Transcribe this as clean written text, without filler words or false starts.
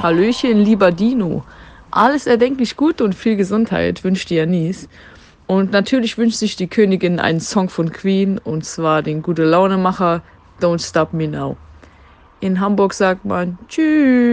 Hallöchen, lieber Dino. Alles erdenklich Gute und viel Gesundheit wünscht dir Janice. Und natürlich wünscht sich die Königin einen Song von Queen, und zwar den Gute-Laune-Macher Don't Stop Me Now. In Hamburg sagt man Tschüss.